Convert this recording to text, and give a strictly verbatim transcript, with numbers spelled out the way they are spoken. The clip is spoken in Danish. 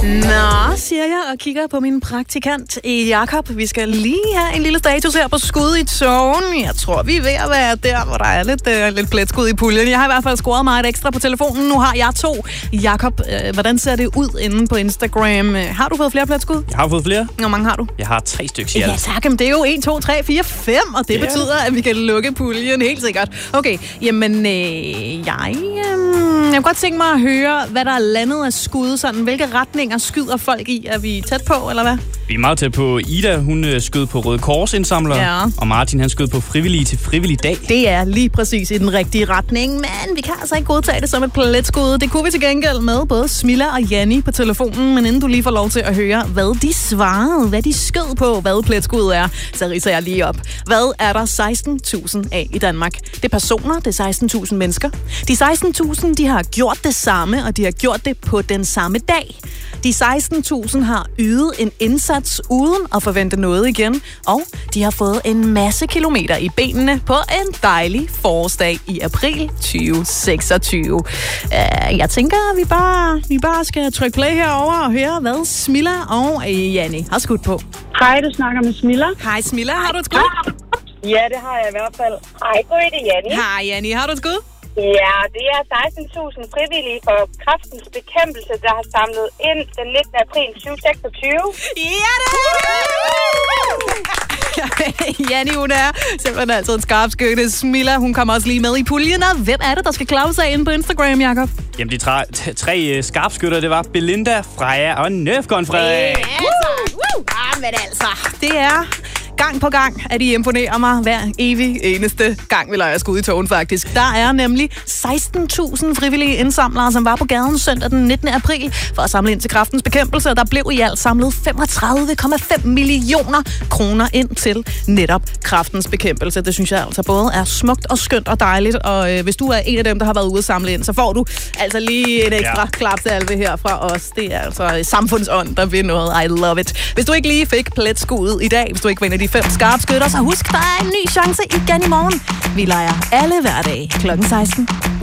Nå, siger jeg og kigger på min praktikant Jakob. Vi skal lige have en lille status her på skud i togen. Jeg tror, vi er ved at være der, hvor der er lidt, øh, lidt pletskud i puljen. Jeg har i hvert fald scoret meget ekstra på telefonen. Nu har jeg to. Jakob, øh, hvordan ser det ud inde på Instagram? Har du fået flere pletskud? Jeg har fået flere. Hvor mange har du? Jeg har tre stykker i alt. Ja, tak. Men det er jo en, to, tre, fire, fem, og det yeah. betyder, at vi kan lukke puljen helt sikkert. Okay, jamen, øh, jeg, øh, jeg kunne godt tænke mig at høre, hvad der er landet af skud. Sådan, hvilke retninger skyder folk i? Er vi tæt på, eller hvad? Vi er meget tæt på. Ida, hun skød på Røde Kors indsamler, ja. og Martin, han skød på Frivillige til Frivillig Dag. Det er lige præcis i den rigtige retning, men vi kan altså ikke godtage det som et pletskud. Det kunne vi til gengæld med både Smilla og Janni på telefonen, men inden du lige får lov til at høre, hvad de svarede, hvad de skød på, hvad pletskud er, så ridser jeg lige op. Hvad er der seksten tusind af i Danmark? Det er personer, det er seksten tusind mennesker. De seksten tusind, de har gjort det samme, og de har gjort det på den samme dag. De seksten tusind har ydet en indsats uden at forvente noget igen, og de har fået en masse kilometer i benene på en dejlig forårsdag i april tyve seksogtyve. Uh, jeg tænker, at vi bare, vi bare skal trykke play herover og høre, hvad Smilla og Janni har skudt på. Hej, du snakker med Smilla. Hej Smilla, har du et skud? Ja, det har jeg i hvert fald. Hej, det er Janni. Hej Janni, har du et skud? Ja, det er seksten tusind frivillige for Kræftens Bekæmpelse, der har samlet ind den nittende april tyve seksogtyve. Ja, det er Janni, hun er simpelthen altid en skarpskytte. Smilla, hun kommer også lige med i puljen. Og hvem er det, der skal klare sig inde på Instagram, Jakob? Jamen, de tre, tre skarpskytter, det var Belinda, Freja og Nøfgon Frederik. Ja, altså. Woo! Ah, men altså, det er... Gang på gang, at I imponerer mig hver evig eneste gang, vi leger skud i togen faktisk. Der er nemlig seksten tusind frivillige indsamlere, som var på gaden søndag den nittende april for at samle ind til Kræftens Bekæmpelse, og der blev i alt samlet femogtredive komma fem millioner kroner ind til netop Kræftens Bekæmpelse. Det synes jeg altså både er smukt og skønt og dejligt, og øh, hvis du er en af dem, der har været ude at samle ind, så får du altså lige en ekstra ja. klapsalve her fra os. Det er altså samfundsånd, der vil noget. I love it. Hvis du ikke lige fik pletskuddet i dag, hvis du ikke var en af de fem skarpskytter, så husk, der er en ny chance igen i morgen. Vi leger alle hverdag klokken seksten.